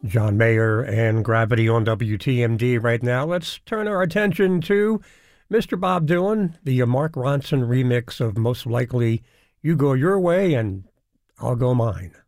John Mayer and Gravity on WTMD right now. Let's turn our attention to Mr. Bob Dylan, the Mark Ronson remix of Most Likely You Go Your Way and I'll Go Mine.